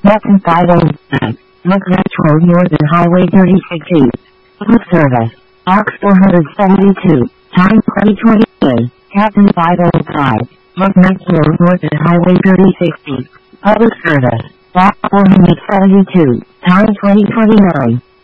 Captain 509. McMurch Road Northern Highway 36E. Public service. AUX 472. Time 2020. Captain 505. McMurch Road Northern Highway 36E. Public service. AUX 472. Time 2029.